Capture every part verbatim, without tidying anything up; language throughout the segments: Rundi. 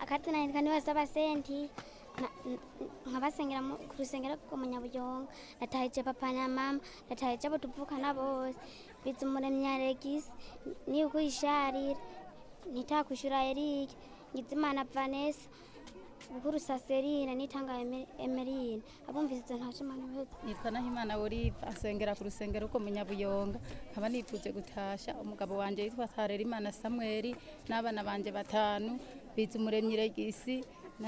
akati nahindika niwe saba senti nkabasengera ku rusengero rwo mu Nyabuyonga natahije papa na mama natahije abo tuvukana bose Bizumuremyi Alegisi ni ukuyisharira nitakushura Eric Ngizimana Vanessa Bukuru Saserina nitanga Emeline abumvise ntaje mwana wese nitwa Nahimana Olive asengera ku rusengero rwo mu Nyabuyonga nkaba nipfuje gutasha umugabo wanje yitwa Harerimana Samuel n'abana banje batanu Bizumuremyi Alegisi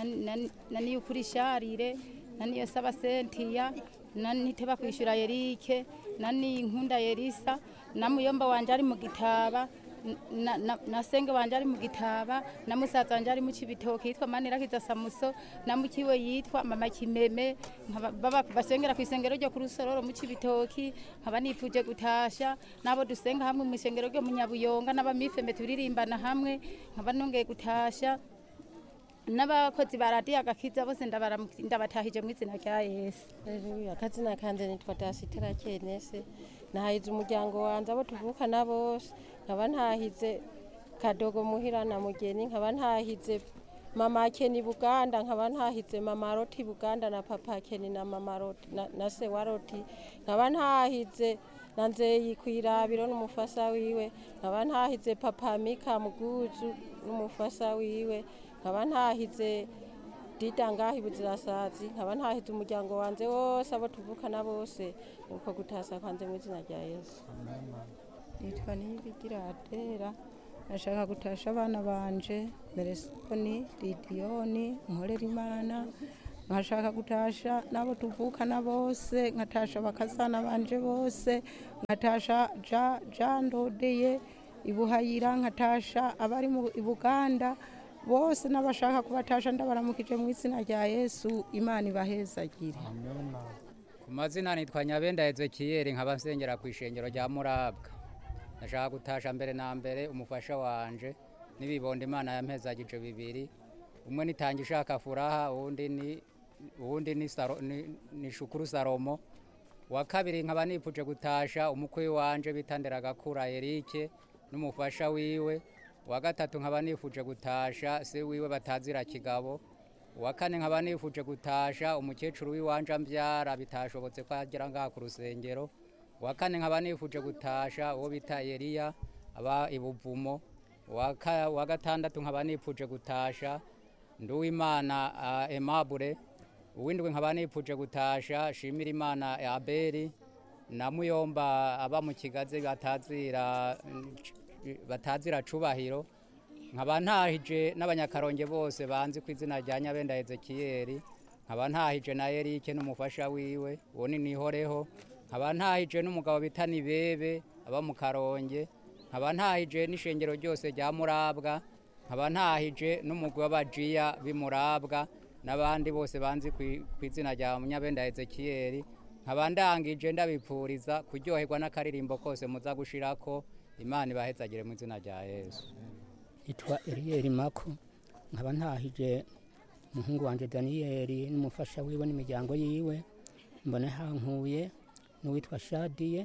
nani ukuri sharire nani yosaba Sentia nani teba kwishura Eric nani nkunda Elisa namuyomba wanje ari mu Gitaba na na, na senge wanje ari mu Gitaba na musaza wanje ari mu Cibitoke yitwa Manirakiza Samuso na mukiwe yitwa Mama Kimeme baba basengera ku isengero ryo ku Rusororo mu Cibitoke nkaba nipfuje gutasha nabo dusenga hamwe mu isengero ryo mu Nyabuyonga n'abamifeme turirimbana hamwe nkaba nongeye gutasha n'abakozi ba radio Agakiza bose ndabatahije mu izina rya Yesu. Haleluya. Kazina kanje nitwa Dasitera Kenese nahize umuryango wanje abo tuvukana bose nkaba ntahize Kadogo Muhira na Mugeni nkaba ntahize Mama Keni Buganda nkaba ntahize Mama Roti Buganda na Papa Keni na Mama Roti na, na se wa Roti nkaba ntahize Nanzeyi kwirabiro n'umufasa wiwe nkaba ntahize Papa Mika Muguzu n'umufasa wiwe nkaba ntahize Dida ngahi Buzirasazi nkaba ntahize umuryango wanje wose abo tuvukana bose uko gutasa kwanze mu izina rya Yesu. Nitwa Niyibigira Adera nashaka gutasha abana banje Meresoni Lidiyoni Nkorera Imana nkashaka gutasha nabo tuvukana bose nkatasha bakazana banje bose nkatasha ja jandodeye ibuhayira nkatasha abari mu Buganda bose nabashaka kubatasha ndabaramukije mu izina rya Yesu Imana ibahezagire. Amen. Ku mazina nitwa Nyabenda Ezekiel nkaba nsengera ku ishengero rya Murabwa. Nashaka gutasha mbere na mbere umufasha wanje nibibondo Imana yampezagije bibiri. Umwe nitangisha Furaha uwundi ni uwundi ni, saro, ni, ni Shukuru Salomo. Wa kabiri nkaba nipfuje gutasha umukwe wanje bitandera Gakura Eric n'umufasha wiwe. Wa gatatu nkaba nifuje gutasha se wiwe batazira Kigabo. Wa kane nkaba nifuje gutasha umukecuru wiwanje ambyara bitashobotse ko agera ngaha ku rusengero. Wa kane nkaba nifuje gutasha uwo bita Eliya aba ibuvumo. Wa gatandatu nkaba nifuje gutasha Nduwimana uh, Emabure. Uwindwi nkaba nifuje gutasha Shimira Imana Abeli na Muyomba aba mu Kigazi batazira batazira Cubahiro. Nkaba ntahije n'abanyakaronge bose banzi ku izina rya Nyabenda Ezekiel. Nkaba ntahije na Eric n'umufasha wiwe uwo ni Nihoreho. Nkaba ntahije n'umugabo bita Nibebe aba mu Karonge. Nkaba ntahije n'ishengero ryose rya Murabwa. Nkaba ntahije n'umugwi w'abajiya bimurabwa n'abandi bose banzi ku izina rya Nyabenda Ezekiel. Nkaba ndangije ndabipfuriza kuryoherwa n'akaririmbo kose muza gushirako. Imana ibahezagire mu izina rya Yesu. Itwa Eliel Mako nkaba ntahije umuhungu wanje Daniel n'umufasha wiwe n'imiryango yiwe mbone hankuye n'uwitwa Shadiye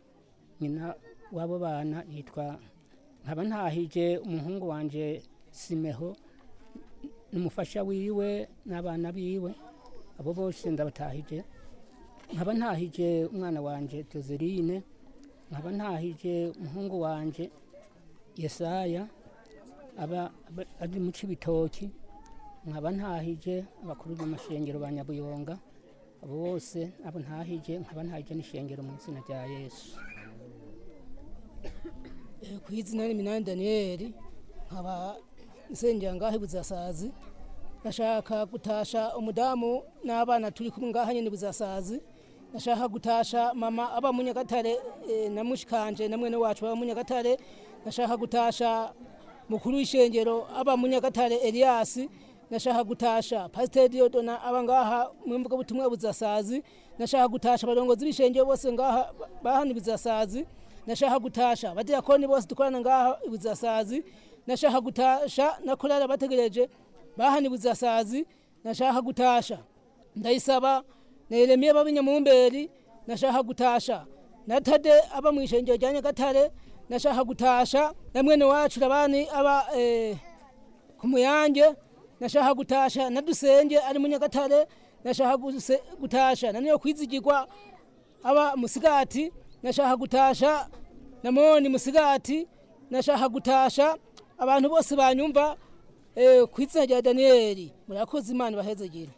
nyina wabo bana yitwa nkaba ntahije umuhungu wanje Simeho n'umufasha wiwe n'abana biwe abo bose ndabatahije. Nkaba ntahije umwana wanje Joseline nkaba ntahije umuhungu wanje Yesaya aba ari mu Cibitoki. Nkaba ntahije abakuru b'amashengero ba Nyabuyonga abo bose abo ntahije nkaba ntahije n'ishengero mu izina rya Yesu. Ku izina Minani Daniel nkaba nsengera ngahe Buzasazi nashaka gutasha umudamu n'abana turi kumwe ngaha nyene Buzasazi. Nashaka gutasha mama aba mu Nyagatare e, na mushikanje na mwene wacu aba mu Nyagatare. Nashaka gutasha mukuru w'ishengero aba mu Nyagatare Elias. Nashaka gutasha Pastor Diodona aba ngaha mu mvuga butumwa Buzasazi. Nashaka gutasha abarongozi b'ishengero bose ngaha bahani Buzasazi. Nashaka gutasha abadiakoni bose dukorana ngaha Buzasazi. Nashaka gutasha nakorera bategereje bahani Buzasazi. Nashaka gutasha Ndayisaba na Yeremiya b'Inyamumberi. Nashaka gutasha Natade aba mu ishengero rya Nyagatare. Nashaka gutasha na mwene wacu rabani aba eh, ku Muyange. nashaka gutasha na Dusenge ari mu Nyagatare, nashaka guse- gutasha na niyo kwizigirwa aba musigati, nashaka gutasha na Moni musigati, nashaka gutasha abantu bose banyumva eh, kwizina rya Danieli. Murakoze, Imana ibahezagire.